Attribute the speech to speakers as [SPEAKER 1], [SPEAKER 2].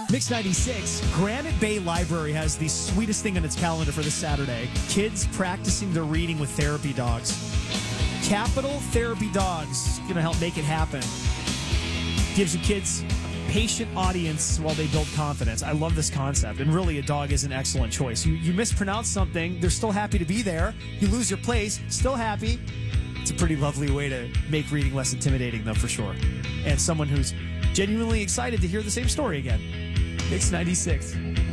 [SPEAKER 1] Mix 96, Granite Bay Library has the sweetest thing on its calendar for this Saturday. Kids practicing their reading with therapy dogs. Capital Therapy Dogs going to help make it happen. Gives your kids a patient audience while they build confidence. I love this concept. And really, a dog is an excellent choice. You mispronounce something, they're still happy to be there. You lose your place, still happy. It's a pretty lovely way to make reading less intimidating, though, for sure. And someone who's genuinely excited to hear the same story again. Mix 96.